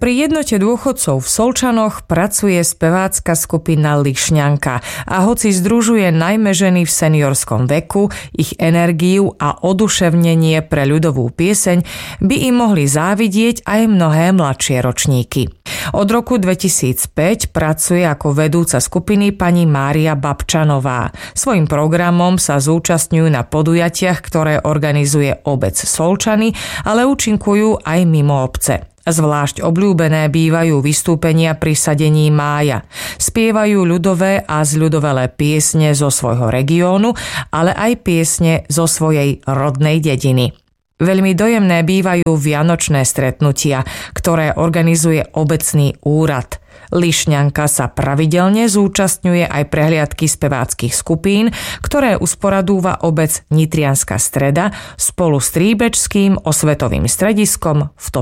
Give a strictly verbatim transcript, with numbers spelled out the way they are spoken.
Pri jednote dôchodcov v Solčanoch pracuje spevácka skupina Lišňanka a hoci združuje najmä ženy v seniorskom veku, ich energiu a oduševnenie pre ľudovú pieseň by im mohli závidieť aj mnohé mladšie ročníky. Od roku dvetisícpäť pracuje ako vedúca skupiny pani Mária Babčanová. Svojím programom sa zúčastňujú na podujatiach, ktoré organizuje obec Solčany, ale účinkujú aj mimo obce. Zvlášť obľúbené bývajú vystúpenia pri sadení mája. Spievajú ľudové a zľudovelé piesne zo svojho regiónu, ale aj piesne zo svojej rodnej dediny. Veľmi dojemné bývajú vianočné stretnutia, ktoré organizuje obecný úrad. Lišňanka sa pravidelne zúčastňuje aj prehliadky speváckych skupín, ktoré usporadúva obec Nitrianska Streda spolu s Tríbečským osvetovým strediskom v